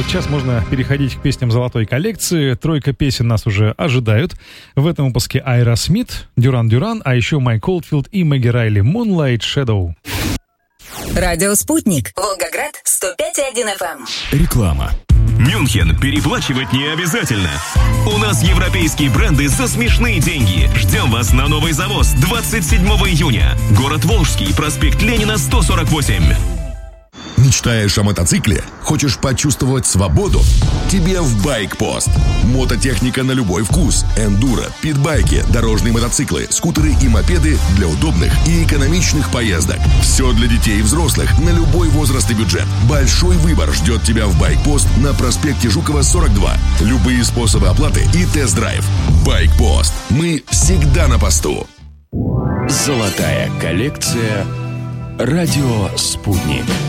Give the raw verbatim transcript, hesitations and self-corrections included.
сейчас можно переходить к песням золотой коллекции. Тройка песен нас уже ожидают. В этом выпуске Айра Смит, Дюран Дюран, а еще Майк Олдфилд и Мэгги Райли, Moonlight Shadow. Радио «Спутник». Волгоград, сто пять и один эф эм. Реклама. Мюнхен переплачивать не обязательно. У нас европейские бренды за смешные деньги. Ждем вас на новый завоз двадцать седьмого июня. Город Волжский, проспект Ленина, сто сорок восемь. Мечтаешь о мотоцикле? Хочешь почувствовать свободу? Тебе в Байкпост. Мототехника на любой вкус. Эндуро, питбайки, дорожные мотоциклы, скутеры и мопеды для удобных и экономичных поездок. Все для детей и взрослых на любой возраст и бюджет. Большой выбор ждет тебя в Байкпост на проспекте Жукова, сорок два. Любые способы оплаты и тест-драйв. Байкпост. Мы всегда на посту. Золотая коллекция. Радио «Спутник».